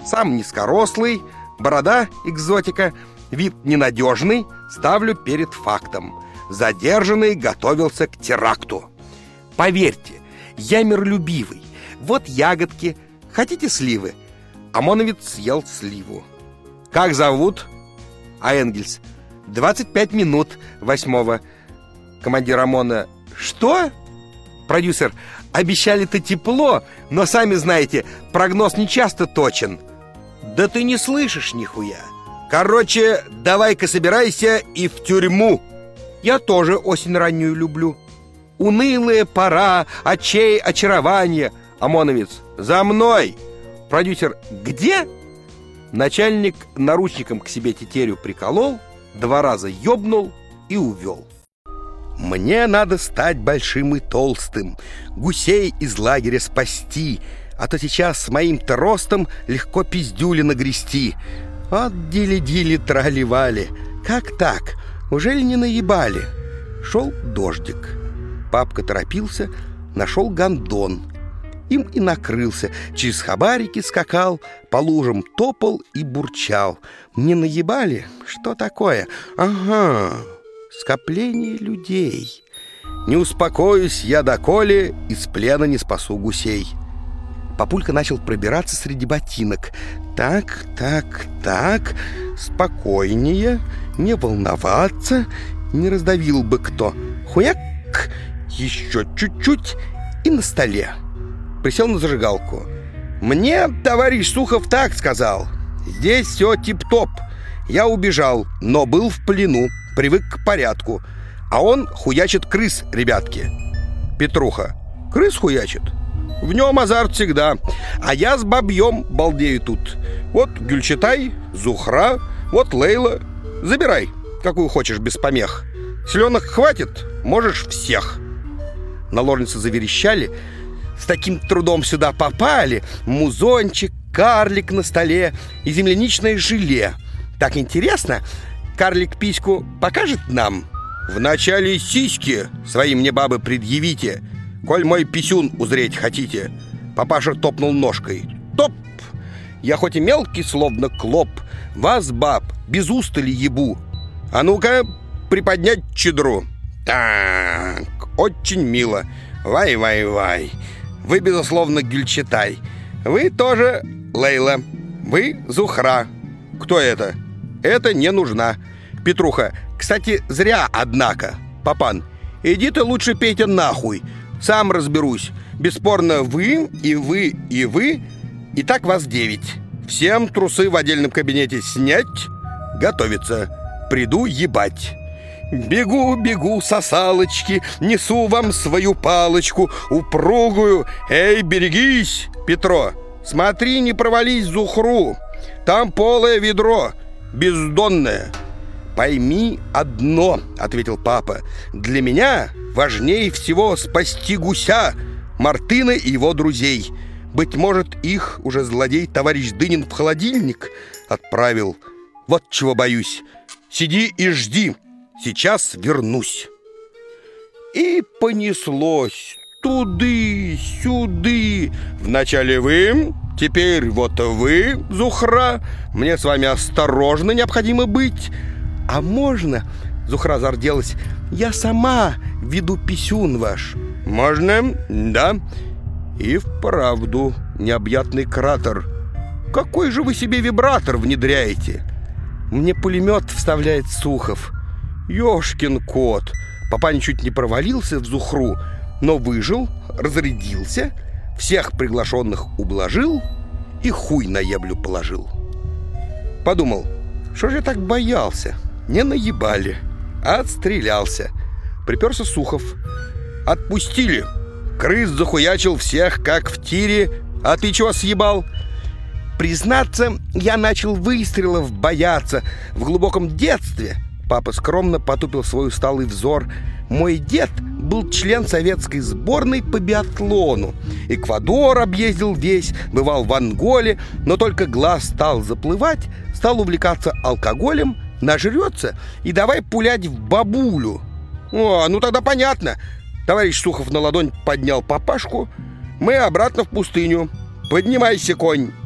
Сам низкорослый, борода экзотика, вид ненадежный, ставлю перед фактом. Задержанный готовился к теракту. Поверьте, я миролюбивый. Вот ягодки. Хотите сливы? ОМОНовец съел сливу. Как зовут? А Энгельс: 25 минут 8-го. Командир ОМОНа: что? Продюсер: обещали-то тепло, но сами знаете, прогноз не часто точен. Да ты не слышишь нихуя. Короче, давай-ка собирайся и в тюрьму. Я тоже осень раннюю люблю. Унылая пора, очей очарования. ОМОНовец: за мной. Продюсер: где? Начальник наручником к себе тетерю приколол, 2 раза ёбнул и увел. Мне надо стать большим и толстым, гусей из лагеря спасти, а то сейчас с моим-то ростом легко пиздюли нагрести. Вот дили-дили трали-вали. Как так? Ужели не наебали? Шел дождик. Папка торопился, нашел гондон. Им и накрылся, через хабарики скакал, по лужам топал и бурчал. Не наебали? Что такое? Ага, скопление людей. Не успокоюсь я доколе, из плена не спасу гусей. Папулька начал пробираться среди ботинок. Так, спокойнее, не волноваться, не раздавил бы кто. Хуяк, еще чуть-чуть и на столе. Присел на зажигалку. Мне товарищ Сухов так сказал: здесь все тип-топ. Я убежал, но был в плену, привык к порядку. А он хуячит крыс, ребятки. Петруха: крыс хуячит? В нем азарт всегда. А я с бабьем балдею тут. Вот Гюльчатай, Зухра, вот Лейла. Забирай, какую хочешь без помех. Селенок хватит, можешь всех. Наложницы заверещали. С таким трудом сюда попали. Музончик, карлик на столе и земляничное желе. Так интересно. Карлик письку покажет нам? Вначале сиськи свои мне, бабы, предъявите, коль мой писюн узреть хотите. Папаша топнул ножкой. Топ! Я хоть и мелкий, словно клоп, вас, баб, без устали ебу. А ну-ка, приподнять чедру. Так, очень мило. Вай-вай-вай. Вы, безусловно, Гюльчатай. Вы тоже Лейла. Вы Зухра. Кто это? Это не нужна. Петруха: кстати, зря, однако. Папан: иди ты лучше, Петя, нахуй. Сам разберусь. Бесспорно, вы, и вы, и вы. И так вас 9. Всем трусы в отдельном кабинете снять. Готовиться. Приду ебать. Бегу, бегу, сосалочки, несу вам свою палочку упругую. Эй, берегись, Петро, смотри, не провались Зухру. Там полое ведро, бездонное. Пойми одно, ответил папа. Для меня важнее всего спасти гуся, Мартына и его друзей. Быть может, их уже злодей товарищ Дынин в холодильник отправил. Вот чего боюсь. Сиди и жди. Сейчас вернусь. И понеслось туды-сюды. Вначале вы, теперь вот вы, Зухра. Мне с вами осторожно необходимо быть. А можно, Зухра зарделась, я сама веду писюн ваш? Можно, да. И вправду необъятный кратер. Какой же вы себе вибратор внедряете? Мне пулемет вставляет Сухов. Ёшкин кот. Папа чуть не провалился в Зухру, но выжил, разрядился, всех приглашенных ублажил и хуй на еблю положил. Подумал, что же я так боялся? Не наебали, а отстрелялся. Приперся Сухов. Отпустили. Крыс захуячил всех, как в тире. А ты чего съебал? Признаться, я начал выстрелов бояться в глубоком детстве. Папа скромно потупил свой усталый взор. Мой дед был член советской сборной по биатлону. Эквадор объездил весь, бывал в Анголе, но только глаз стал заплывать, стал увлекаться алкоголем, нажрется и давай пулять в бабулю. О, ну тогда понятно. Товарищ Сухов на ладонь поднял папашку. Мы обратно в пустыню. Поднимайся, конь.